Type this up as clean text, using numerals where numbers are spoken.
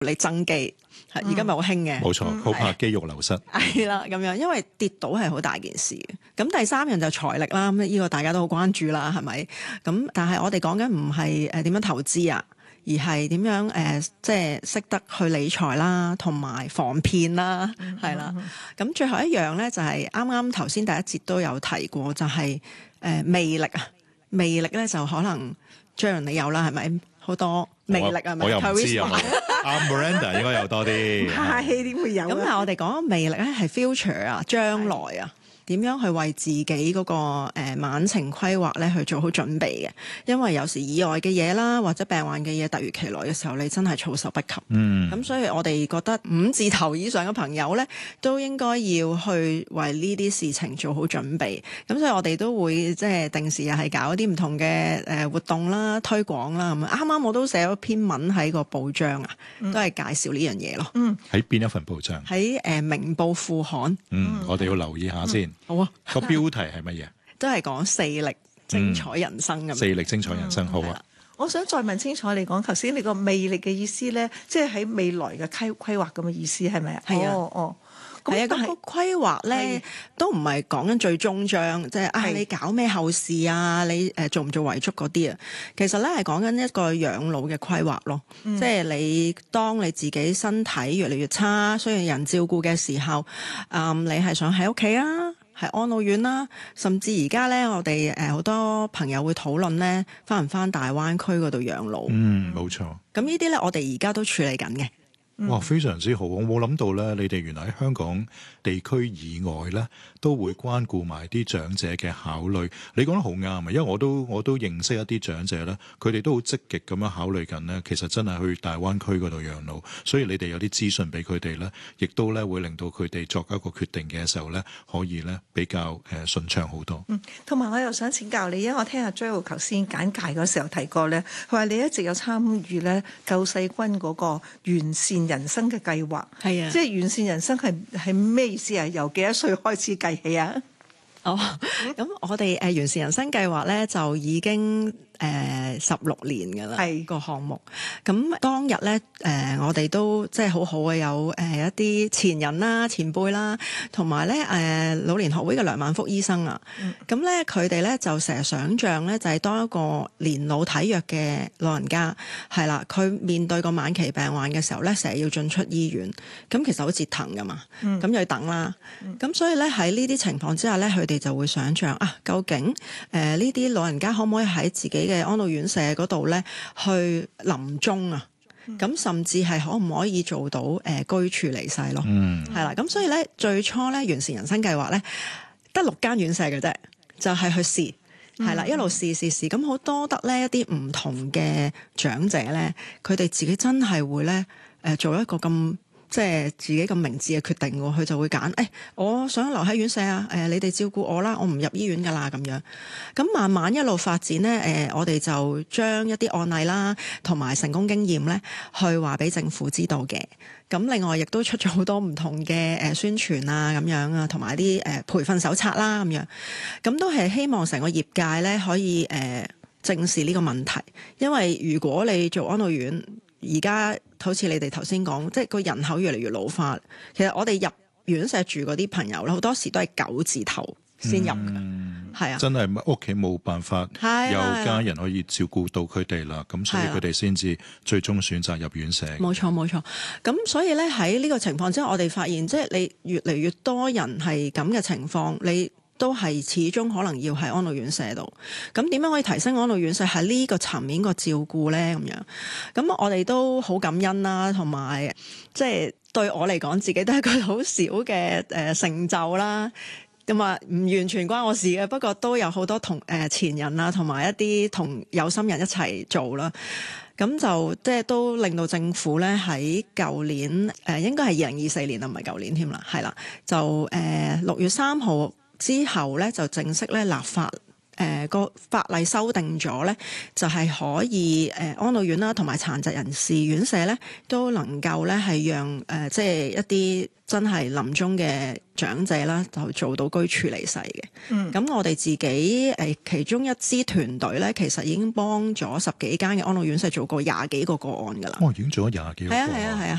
你增肌，而家咪好興嘅。 冇錯，好怕肌肉流失。 係啦，咁樣因為跌倒係好大件事嘅。咁第三樣就財力啦，咁呢個大家都好關注啦，係咪？咁但係我哋講緊唔係點樣投資啊，而係點樣即係識得去理財啦，同埋防騙啦，係啦。咁最後一樣咧就係啱啱頭先第一節都有提過，就係魅力啊，魅力咧就可能張你有啦，係咪？好多魅力係咪？ 我又唔知啊。阿 Miranda 應該有多啲。 係點會有？ 咁但係我哋講魅力咧係 future 啊，將來啊。點樣去為自己嗰個晚程規劃咧去做好準備嘅？因為有時意外嘅嘢啦，或者病患嘅嘢突如其來嘅時候，你真係措手不及。咁所以我哋覺得5字頭以上嘅朋友咧，都應該要去為呢啲事情做好準備。咁所以我哋都會即係定時又係搞一啲唔同嘅活動啦、推廣啦咁。啱啱我都寫咗篇文喺個報章啊，都係介紹呢樣嘢咯。 喺邊一份報章？ 喺明報副刊。 我哋要留意下先。 好啊， 個標題係乜嘢？ 都係講四力精彩人生咁。 四力精彩人生，好啊！ 我想再問清楚你講，頭先你個魅力嘅意思咧，即係喺未來嘅規劃咁嘅意思係咪啊？ 係啊，係啊，咁個規劃咧都唔係講緊最終章，即係你搞咩後事啊？你做唔做遺囑嗰啲啊？其實咧係講緊一個養老嘅規劃咯。即係你當你自己身體越嚟越差，需要人照顧嘅時候，你係想喺屋企啊？係安老院啦，甚至而家咧，我哋好多朋友會討論咧，翻唔翻大灣區嗰度養老？ 冇錯。 咁呢啲咧，我哋而家都處理緊嘅。 哇，非常之好！我冇諗到咧，你哋原來喺香港地區以外咧，都會關顧埋啲長者嘅考慮。你講得好啱啊！因為我都認識一啲長者咧，佢哋都好積極咁樣考慮緊咧。其實真係去大灣區嗰度養老，所以你哋有啲資訊俾佢哋咧，亦都咧會令到佢哋作一個決定嘅時候咧，可以咧比較順暢好多。 同埋我又想請教你，因為我聽阿 Joel 頭先簡介嗰時候提過咧，佢話你一直有參與咧救世軍嗰個完善人生嘅計劃。 係啊， 即係完善人生係咩意思啊？由幾多歲開始計起啊？ 咁我哋完善人生計劃咧就已經16年㗎啦，係個項目。咁當日咧我哋都即係好好嘅，有一啲前人啦、前輩啦，同埋咧老年學會嘅梁萬福醫生啊。咁咧佢哋咧就成日想像咧，就係當一個年老體弱嘅老人家係啦，佢面對個晚期病患嘅時候咧，成日要進出醫院，咁其實好折騰㗎嘛。咁又要等啦。咁所以咧喺呢啲情況之下咧，佢哋就會想像啊，究竟呢啲老人家可唔可以喺自己嘅安老院舍嗰度咧去臨終啊？咁甚至係可唔可以做到居處離世咯？係啦，咁所以咧最初咧完善人生計劃咧得6間院舍嘅啫，就係去試係啦，一路試，咁好多得咧一啲唔同嘅長者咧，佢哋自己真係會咧做一個咁。即係自己咁明智嘅決定喎，佢就會揀，我想留喺院舍啊，你哋照顧我啦，我唔入醫院㗎啦咁樣。咁慢慢一路發展咧，我哋就將一啲案例啦，同埋成功經驗咧，去話俾政府知道嘅。咁另外亦都出咗好多唔同嘅宣傳啊，咁樣啊，同埋啲培訓手冊啦，咁樣。咁都係希望成個業界咧可以正視呢個問題，因為如果你做安老院，而家好似你哋頭先講，即係個人口越嚟越老化。其實我哋入院舍住嗰啲朋友咧，好多時都係9字頭先入嘅，係啊，真係屋企冇辦法有家人可以照顧到佢哋啦，咁所以佢哋先至最終選擇入院舍。 冇錯。咁所以咧喺呢個情況之下，我哋發現即係你越嚟越多人係咁嘅情況，你都係始終可能要喺安老院舍度。咁點樣可以提升安老院舍喺呢個層面個照顧咧？咁樣，咁我哋都好感恩啦，同埋即係對我嚟講，自己都係一個好少嘅成就啦。咁啊，唔完全關我事嘅，不過都有好多同前人啊，同埋一啲同有心人一齊做啦。咁就即係都令到政府咧喺舊年應該係2024年啊，唔係舊年添啦，係啦，就6月3號之後咧就正式咧立法個法例修訂咗咧，就係可以安老院啦，同埋殘疾人士院舍咧，都能夠咧係讓即係一啲真係臨終嘅長者啦，就做到居處離世嘅。咁我哋自己其中一支團隊咧，其實已經幫咗10幾間嘅安老院舍做過20幾個個案㗎啦。 已經做咗20幾個個案。 係啊。